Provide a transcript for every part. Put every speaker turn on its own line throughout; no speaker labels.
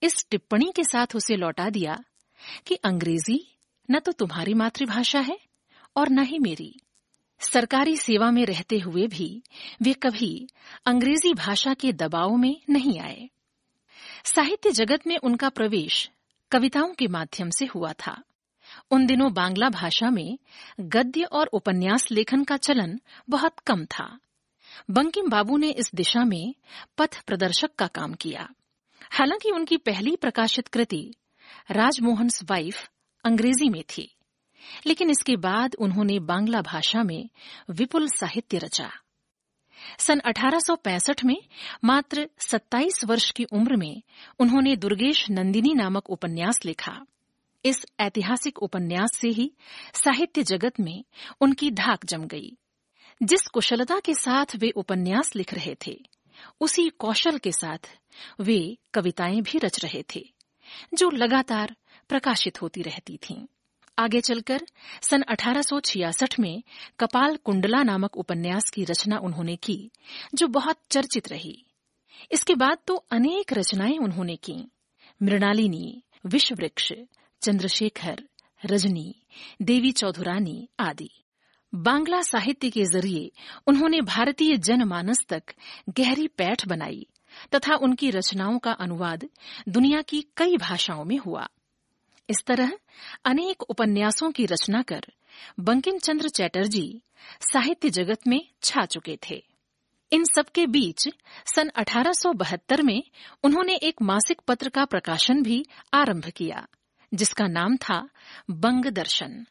इस टिप्पणी के साथ उसे लौटा दिया कि अंग्रेजी न तो तुम्हारी मातृभाषा है और न ही मेरी। सरकारी सेवा में रहते हुए भी वे कभी अंग्रेजी भाषा के दबाव में नहीं आए। साहित्य जगत में उनका प्रवेश कविताओं के माध्यम से हुआ था। उन दिनों बांग्ला भाषा में गद्य और उपन्यास लेखन का चलन बहुत कम था। बंकिम बाबू ने इस दिशा में पथ प्रदर्शक का काम किया। हालांकि उनकी पहली प्रकाशित कृति राजमोहन्स वाइफ अंग्रेजी में थी, लेकिन इसके बाद उन्होंने बांग्ला भाषा में विपुल साहित्य रचा। सन 1865 में मात्र 27 वर्ष की उम्र में उन्होंने दुर्गेश नंदिनी नामक उपन्यास लिखा। इस ऐतिहासिक उपन्यास से ही साहित्य जगत में उनकी धाक जम गई। जिस कुशलता के साथ वे उपन्यास लिख रहे थे, उसी कौशल के साथ वे कविताएं भी रच रहे थे, जो लगातार प्रकाशित होती रहती थीं। आगे चलकर सन 1866 में कपाल कुंडला नामक उपन्यास की रचना उन्होंने की, जो बहुत चर्चित रही। इसके बाद तो अनेक रचनाएं उन्होंने की। मृणालिनी, विषवृक्ष, चंद्रशेखर, रजनी, देवी चौधुरानी आदि। बांग्ला साहित्य के जरिए उन्होंने भारतीय जनमानस तक गहरी पैठ बनाई तथा उनकी रचनाओं का अनुवाद दुनिया की कई भाषाओं में हुआ। इस तरह अनेक उपन्यासों की रचना कर बंकिम चंद्र चटर्जी साहित्य जगत में छा चुके थे। इन सबके बीच सन 1872 में उन्होंने एक मासिक पत्र का प्रकाशन भी आरंभ किया, जिसका नाम था बंग दर्शन।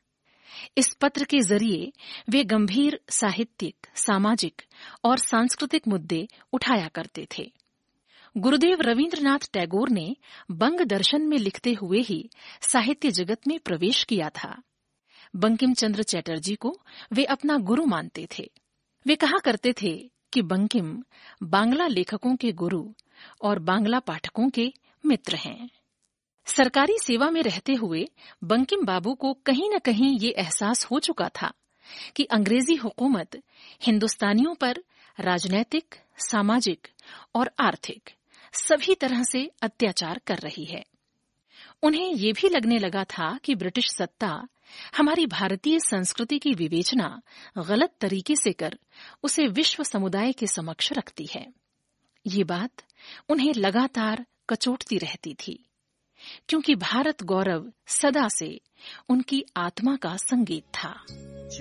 इस पत्र के जरिए वे गंभीर साहित्यिक, सामाजिक और सांस्कृतिक मुद्दे उठाया करते थे। गुरुदेव रवींद्रनाथ टैगोर ने बंग दर्शन में लिखते हुए ही साहित्य जगत में प्रवेश किया था। बंकिम चंद्र चटर्जी को वे अपना गुरु मानते थे। वे कहा करते थे कि बंकिम बांग्ला लेखकों के गुरु और बांग्ला पाठकों के मित्र हैं। सरकारी सेवा में रहते हुए बंकिम बाबू को कहीं न कहीं ये एहसास हो चुका था कि अंग्रेजी हुकूमत हिंदुस्तानियों पर राजनैतिक, सामाजिक और आर्थिक सभी तरह से अत्याचार कर रही है। उन्हें ये भी लगने लगा था कि ब्रिटिश सत्ता हमारी भारतीय संस्कृति की विवेचना गलत तरीके से कर उसे विश्व समुदाय के समक्ष रखती है। ये बात उन्हें लगातार कचोटती रहती थी, क्योंकि भारत गौरव सदा से उनकी आत्मा का संगीत था।